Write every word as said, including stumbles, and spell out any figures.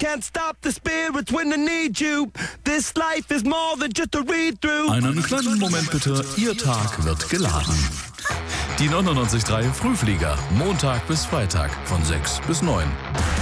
can't stop the spirits when I need you. This life is more than just a read-through. Einen kleinen Moment bitte, Ihr Tag wird geladen. Die neunundneunzig Komma drei Frühflieger, Montag bis Freitag von sechs bis neun.